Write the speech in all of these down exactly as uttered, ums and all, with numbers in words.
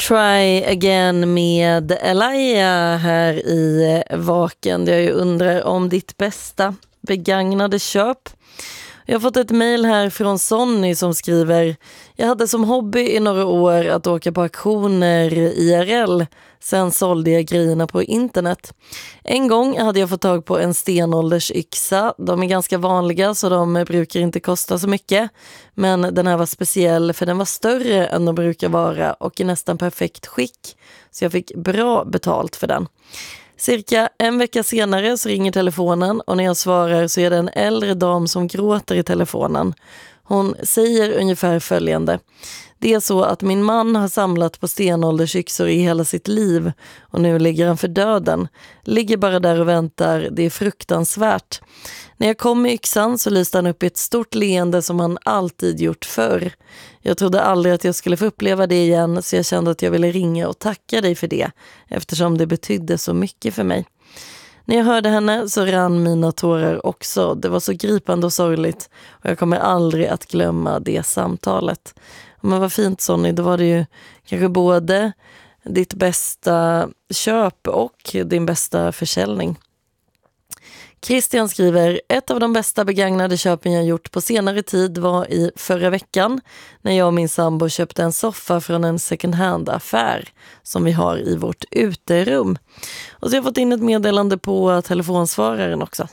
Try Again med Elia här i Vaken. Jag undrar om ditt bästa begagnade köp. Jag har fått ett mejl här från Sonny som skriver: jag hade som hobby i några år att åka på auktioner I R L. Sen sålde jag grejerna på internet. En gång hade jag fått tag på en stenåldersyxa. De är ganska vanliga så de brukar inte kosta så mycket. Men den här var speciell för den var större än de brukar vara och i nästan perfekt skick. Så jag fick bra betalt för den. Cirka en vecka senare så ringer telefonen och när jag svarar så är det en äldre dam som gråter i telefonen. Hon säger ungefär följande: det är så att min man har samlat på stenåldersyxor i hela sitt liv och nu ligger han för döden. Ligger bara där och väntar, det är fruktansvärt. När jag kom med yxan så lyste han upp i ett stort leende som han alltid gjort förr. Jag trodde aldrig att jag skulle få uppleva det igen så jag kände att jag ville ringa och tacka dig för det eftersom det betydde så mycket för mig. När jag hörde henne så rann mina tårar också. Det var så gripande och sorgligt och jag kommer aldrig att glömma det samtalet. Men vad fint Sonny, då var det ju kanske både ditt bästa köp och din bästa försäljning. Christian skriver: ett av de bästa begagnade köpen jag gjort på senare tid var i förra veckan när jag och min sambo köpte en soffa från en second hand affär som vi har i vårt uterum. Och så har jag fått in ett meddelande på telefonsvararen också.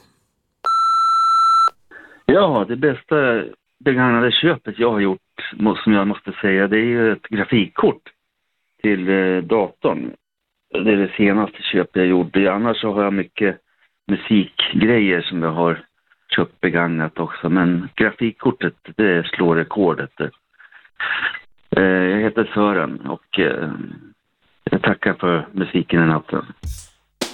Ja, det bästa begagnade köpet jag har gjort, som jag måste säga, det är ju ett grafikkort till datorn. Det är det senaste köpet jag gjorde. Annars så har jag mycket musikgrejer som jag har köpt begagnat också. Men grafikkortet, det slår rekordet. Jag heter Sören och jag tackar för musiken i natten.